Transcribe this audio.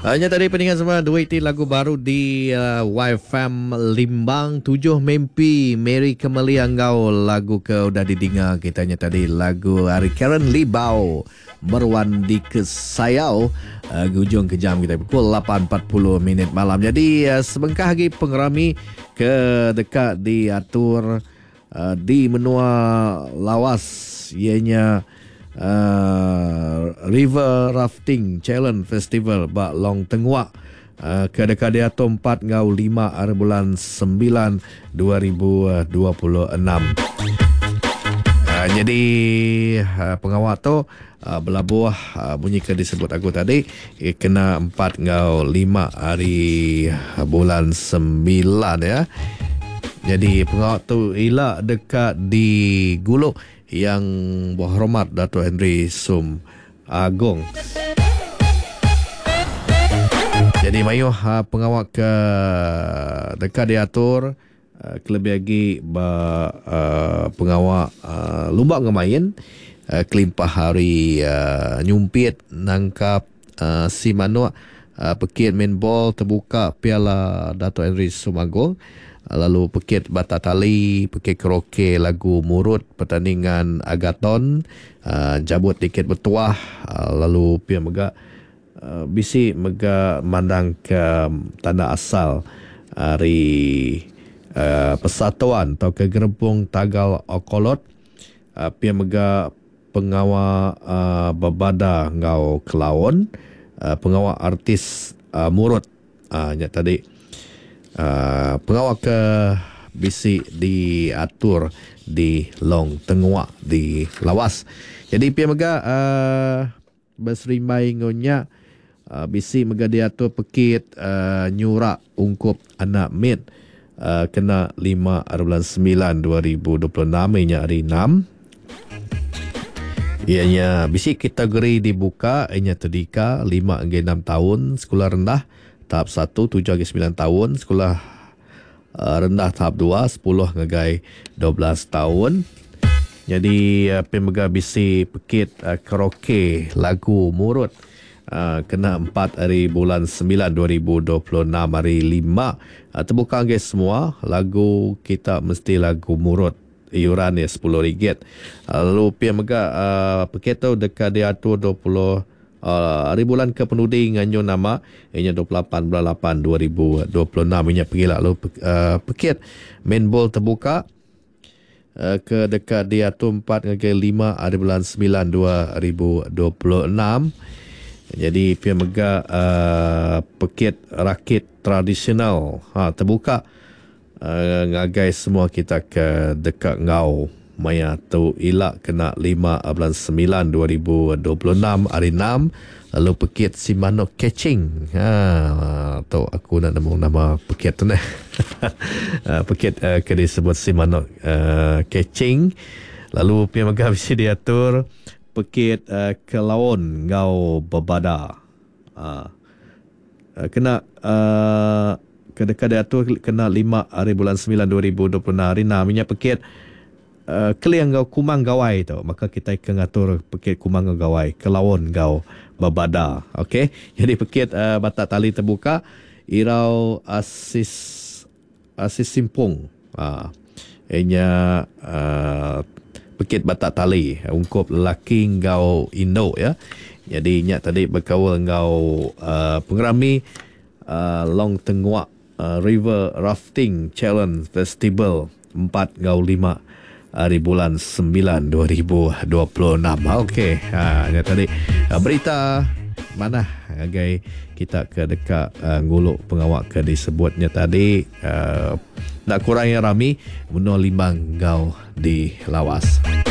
Hanya tadi peningan semua dua iti lagu baru di YFM Limbang 7 Mimpi Mary Kembali Anggau. Lagu ke udah didengar kitanya tadi lagu Hari Karen Libau Berwan di Kesayau. Hujung ke jam kita pukul 8.40 malam. Jadi sebengkah lagi pengerami ke dekat diatur di menua lawas ianya River Rafting Challenge Festival Bak Long Tengwak ke dekat diatur 4 ngau 5 hari bulan 9 2026. Jadi pengawal tu belabuh bunyi ke disebut aku tadi kena 4 ngau 5 hari bulan 9 ya. Jadi pengawal tu ialah dekat di Guluk yang berhormat Dato' Henry Sum Agong. Jadi mayuh pengawal ke dekat diatur kelebih lagi pengawal lubak ngemain kelimpah hari nyumpit nangkap si manuk pekit main ball terbuka piala Dato' Henry Sum Agong. Lalu pekit bata tali, pekit karaoke lagu murut, pertandingan agaton, jabut tiket bertuah, lalu pia mega bisi mega mandang ke tanah asal hari persatuan atau ke Gerbong Tagal Okolot, pia mega pengawal berbada ngau Kelawon, pengawal artis murut tadi. Pengawal ke bisi diatur di Long Tengwak di Lawas. Jadi pihak mega berserimbai ngonya bisi mega diatur pekit nyurak ungkup anak mit kena 5 bulan 9 2026 ianya hari 6. Ianya bisi kategori dibuka ianya terdika 5 hingga 6 tahun sekolah rendah tahap 1 7 hingga 9 tahun, sekolah rendah tahap 2 10 hingga 12 tahun. Jadi pemega bisi pekit karaoke lagu murut kena 4 hari bulan 9 2026 hari 5 terbuka hingga semua lagu kita mesti lagu murut iuran ya RM10. Lalu pemega pekit tu dekat diatur 20 hari bulan ke penudi nganyo nama ianya 28 bulan 8 2026 ianya pergi lalu pekit main ball terbuka ke dekat diatur 4 hingga 5 hari bulan 9 2026. Jadi pihak mega pekit rakit tradisional terbuka ngagai semua kita ke dekat ngau maya tu ilak kena 5 bulan 9 2026 hari 6. Lalu pekit si manuk catching tu aku nak nama pekit tu pekit ke disebut si manuk catching. Lalu pihak mega bisi diatur pekit Kelawon ngau berbada kena ke dekat diatur kena 5 hari bulan 9 2026 hari 6 minyak pekit keliang gau kumang gawai tu, maka kita akan ngatur pekit kumang gawai Kelawon gau berbada. Okey, jadi pekit batak tali terbuka irau asis simpung ianya pekit batak tali ungkup lelaki gau Indo ya. Jadi nyak tadi berkawal gau pengerami Long Tengwak River Rafting Challenge Festival 4 ngau 5 hari bulan 9 2026. Okey, tadi berita mana agai kita ke dekat nguluk pengawak ke disebutnya tadi nak kurang yang rami menua limbang ngau di Lawas.